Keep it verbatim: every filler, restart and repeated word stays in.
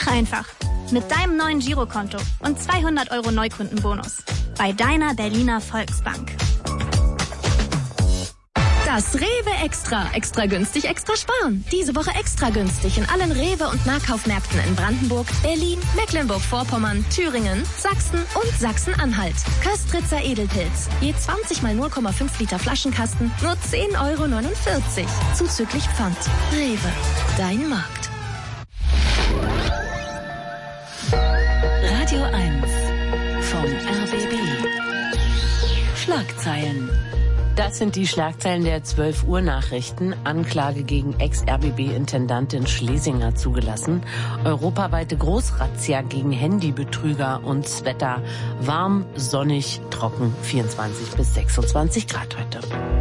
Mach einfach. Mit deinem neuen Girokonto und zweihundert Euro Neukundenbonus. Bei deiner Berliner Volksbank. Das Rewe Extra. Extra günstig, extra sparen. Diese Woche extra günstig in allen Rewe- und Nahkaufmärkten in Brandenburg, Berlin, Mecklenburg-Vorpommern, Thüringen, Sachsen und Sachsen-Anhalt. Köstritzer Edelpilz. Je zwanzig mal null Komma fünf Liter Flaschenkasten. Nur zehn Euro neunundvierzig. Zuzüglich Pfand. Rewe. Dein Markt. Radio eins vom R B B. Schlagzeilen. Das sind die Schlagzeilen der zwölf Uhr Nachrichten. Anklage gegen Ex-R B B-Intendantin Schlesinger zugelassen. Europaweite Großrazzia gegen Handybetrüger und das Wetter warm, sonnig, trocken, vierundzwanzig bis sechsundzwanzig Grad heute.